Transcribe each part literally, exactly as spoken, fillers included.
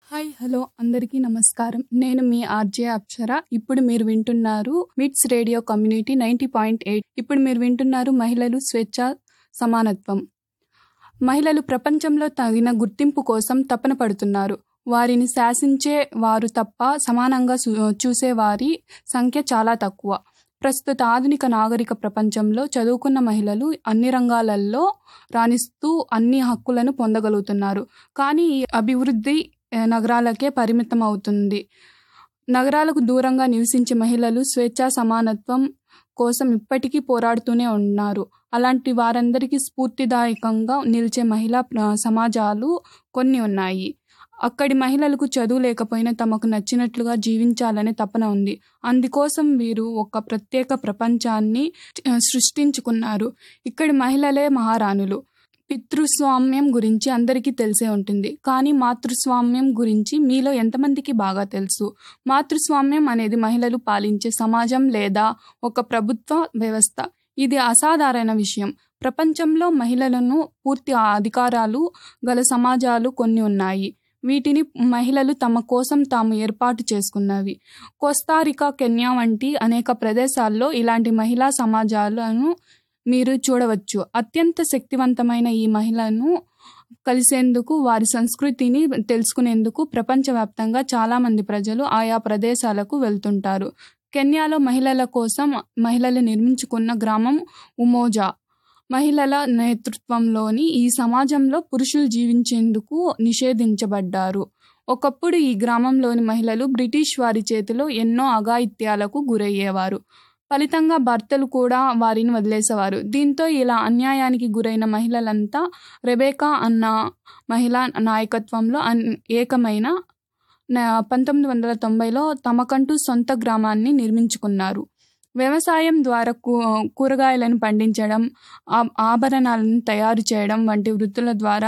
Hi hello అందరికీ నమస్కారం. నేను మీ ఆర్జే అప్సర. ఇప్పుడు మీరు వింటున్నారు మిట్స్ radio community ninety point eight. ఇప్పుడు మీరు వింటున్నారు మహిళలు స్వేచ్ఛ సమానత్వం. మహిళలు ప్రపంచంలో తగిన గుర్తింపు కోసం తపన పడుతున్నారు. వారిని శాసించే వారు తప్ప సమానంగా చూసే వారి సంఖ్య చాలా తక్కువ. ప్రస్తుత ఆధునిక నాగరిక ప్రపంచంలో చదువుకున్న మహిళలు అన్ని రంగాలలో రాణిస్తూ అన్ని హక్కులను పొందగలుగుతున్నారు. కానీ ఈ అభివృద్ధి నగరాలకే పరిమితం అవుతుంది. నగరాలకు దూరంగా నివసించే మహిళలు స్వేచ్ఛా సమానత్వం కోసం ఇప్పటికీ పోరాడుతూనే ఉన్నారు. అలాంటి వారందరికీ స్ఫూర్తిదాయకంగా నిలిచే మహిళా సమాజాలు కొన్ని ఉన్నాయి. అక్కడి మహిళలకు చదువు లేకపోయినా తమకు నచ్చినట్లుగా జీవించాలనే తపన ఉంది. అందుకోసం వీరు ఒక ప్రత్యేక ప్రపంచాన్ని సృష్టించుకున్నారు. ఇక్కడి మహిళలే మహారాణులు. పితృస్వామ్యం గురించి అందరికీ తెలిసే ఉంటుంది. కానీ మాతృస్వామ్యం గురించి మీలో ఎంతమందికి బాగా తెలుసు? మాతృస్వామ్యం అనేది మహిళలు పాలించే సమాజం లేదా ఒక ప్రభుత్వ వ్యవస్థ. ఇది అసాధారణ విషయం. ప్రపంచంలో మహిళలను పూర్తి అధికారాలు గల సమాజాలు కొన్ని ఉన్నాయి. వీటిని మహిళలు తమ కోసం తాము ఏర్పాటు చేసుకున్నవి. కోస్తారికా, కెన్యా వంటి అనేక ప్రదేశాల్లో ఇలాంటి మహిళా సమాజాలను మీరు చూడవచ్చు. అత్యంత శక్తివంతమైన ఈ మహిళలను కలిసేందుకు, వారి సంస్కృతిని తెలుసుకునేందుకు ప్రపంచవ్యాప్తంగా చాలామంది ప్రజలు ఆయా ప్రదేశాలకు వెళ్తుంటారు. కెన్యాలో మహిళల కోసం మహిళలు నిర్మించుకున్న గ్రామం ఉమోజా. మహిళల నేతృత్వంలోని ఈ సమాజంలో పురుషులు జీవించేందుకు నిషేధించబడ్డారు. ఒకప్పుడు ఈ గ్రామంలోని మహిళలు బ్రిటిష్ వారి చేతిలో ఎన్నో అఘాయిత్యాలకు గురయ్యేవారు. ఫలితంగా భర్తలు కూడా వారిని వదిలేసేవారు. దీంతో ఇలా అన్యాయానికి గురైన మహిళలంతా రెబేకా అన్న మహిళా నాయకత్వంలో ఏకమైన పంతొమ్మిది వందల తొంభైలో తమకంటూ సొంత గ్రామాన్ని నిర్మించుకున్నారు. వ్యవసాయం ద్వారా కూ కూరగాయలను పండించడం, ఆభరణాలను తయారు చేయడం వంటి వృత్తుల ద్వారా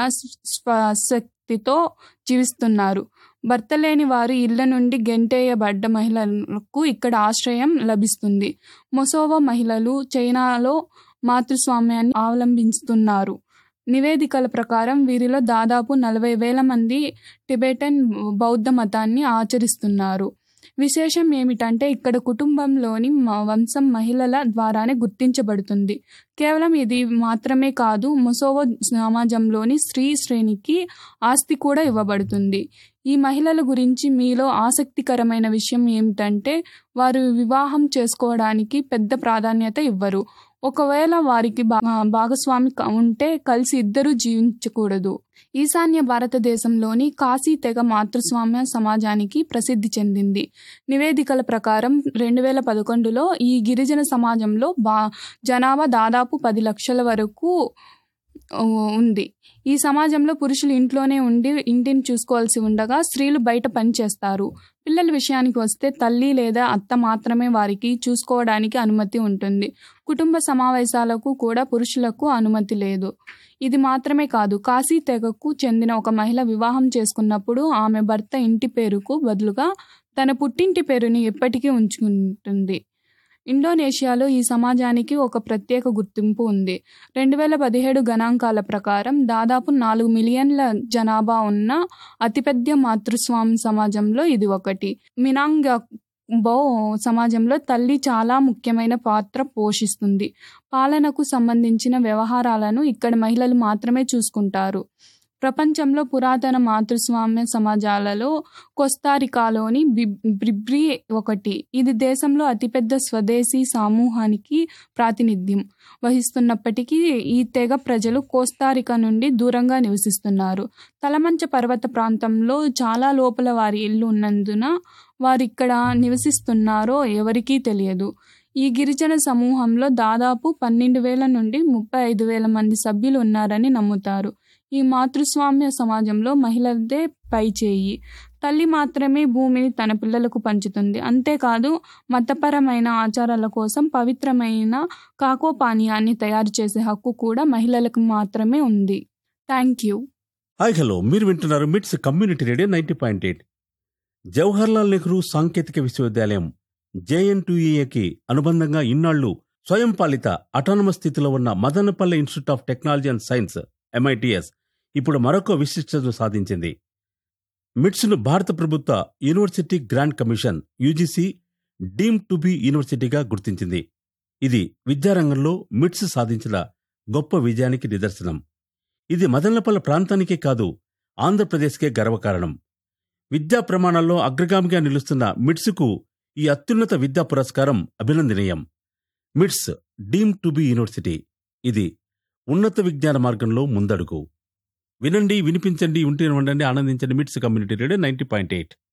స్వశక్తితో జీవిస్తున్నారు. భర్త లేని వారు ఇళ్ల నుండి గెంటేయబడ్డ మహిళలకు ఇక్కడ ఆశ్రయం లభిస్తుంది. మొసోవో మహిళలు చైనాలో మాతృస్వామ్యాన్ని అవలంబిస్తున్నారు. నివేదికల ప్రకారం వీరిలో దాదాపు నలభై వేల మంది టిబెటన్ బౌద్ధ మతాన్ని ఆచరిస్తున్నారు. విశేషం ఏమిటంటే ఇక్కడ కుటుంబంలోని వంశం మహిళల ద్వారానే గుర్తించబడుతుంది. కేవలం ఇది మాత్రమే కాదు, మొసోవో సమాజంలోని స్త్రీ శ్రేణికి ఆస్తి కూడా ఇవ్వబడుతుంది. ఈ మహిళల గురించి మీలో ఆసక్తికరమైన విషయం ఏమిటంటే వారు వివాహం చేసుకోవడానికి పెద్ద ప్రాధాన్యత ఇవ్వరు. ఒకవేళ వారికి భాగస్వామి ఉంటే కలిసి ఇద్దరూ జీవించకూడదు. ఈశాన్య భారతదేశంలోని కాశీ తెగ మాతృస్వామ్య సమాజానికి ప్రసిద్ధి చెందింది. నివేదికల ప్రకారం రెండు వేల పదకొండులో ఈ గిరిజన సమాజంలో బా జనాభా దాదాపు పది లక్షల వరకు ఉంది. ఈ సమాజంలో పురుషులు ఇంట్లోనే ఉండి ఇంటిని చూసుకోవాల్సి ఉండగా స్త్రీలు బయట పనిచేస్తారు. పిల్లల విషయానికి వస్తే తల్లి లేదా అత్త మాత్రమే వారికి చూసుకోవడానికి అనుమతి ఉంటుంది. కుటుంబ సమావేశాలకు కూడా పురుషులకు అనుమతి లేదు. ఇది మాత్రమే కాదు, కాశీ తెగకు చెందిన ఒక మహిళ వివాహం చేసుకున్నప్పుడు ఆమె భర్త ఇంటి పేరుకు బదులుగా తన పుట్టింటి పేరుని ఎప్పటికీ ఉంచుకుంటుంది. ఇండోనేషియాలో ఈ సమాజానికి ఒక ప్రత్యేక గుర్తింపు ఉంది. రెండు వేల పదిహేడు గణాంకాల ప్రకారం దాదాపు నాలుగు మిలియన్ల జనాభా ఉన్న అతిపెద్ద మాతృస్వామ్య సమాజంలో ఇది ఒకటి. మినాంగ్బో సమాజంలో తల్లి చాలా ముఖ్యమైన పాత్ర పోషిస్తుంది. పాలనకు సంబంధించిన వ్యవహారాలను ఇక్కడ మహిళలు మాత్రమే చూసుకుంటారు. ప్రపంచంలో పురాతన మాతృస్వామ్య సమాజాలలో కోస్తారికాలోని బ్రిబ్రి ఒకటి. ఇది దేశంలో అతిపెద్ద స్వదేశీ సమూహానికి ప్రాతినిధ్యం వహిస్తున్నప్పటికీ ఈ తెగ ప్రజలు కోస్తారికా నుండి దూరంగా నివసిస్తున్నారు. తలమంచ పర్వత ప్రాంతంలో చాలా లోపల వారి ఇల్లు ఉన్నందున వారు ఇక్కడ నివసిస్తున్నారో ఎవరికీ తెలియదు. ఈ గిరిజన సమూహంలో దాదాపు పన్నెండు వేల నుండి ముప్పై ఐదు వేల మంది సభ్యులు ఉన్నారని నమ్ముతారు. ఈ మాతృస్వామ్య సమాజంలో మహిళలదే పైచేయి. తల్లి మాత్రమే భూమిని తన పిల్లలకు పంచుతుంది. అంతేకాదు, మతపరమైన ఆచారాల కోసం పవిత్రమైన కాకో పానీయాన్ని తయారు చేసే హక్కు కూడా మహిళలకు మాత్రమే ఉంది. Thank you. హాయ్ హలో, మీరు వింటున్నారు మిట్స్ community radio ninety point eight. Jawaharlal Nehru సాంకేతిక విశ్వవిద్యాలయం జేఎన్టీయూఏకి అనుబంధంగా ఇన్నాళ్లు స్వయం పాలిత అటానమస్ స్థితిలో ఉన్న Madanapalle institute of technology and science MITS ఇప్పుడు మరొక విశిష్టతను సాధించింది. మిట్స్ను భారత ప్రభుత్వ university grant commission UGC deem to be యూనివర్సిటీగా గుర్తించింది. ఇది విద్యారంగంలో మిట్స్ సాధించిన గొప్ప విజయానికి నిదర్శనం. ఇది మదనపల్లె ప్రాంతానికే కాదు, ఆంధ్రప్రదేశ్కే గర్వకారణం. విద్యా ప్రమాణాల్లో అగ్రగామిగా నిలుస్తున్న మిట్స్కు ఈ అత్యున్నత విద్యా పురస్కారం అభినందనీయం. మిట్స్ డీమ్ టు బి యూనివర్సిటీ, ఇది ఉన్నత విజ్ఞాన మార్గంలో ముందడుగు. వినండి, వినిపించండి, ఉంటే ఉండండి, ఆనందించండి. మిట్స్ community radio ninety point eight.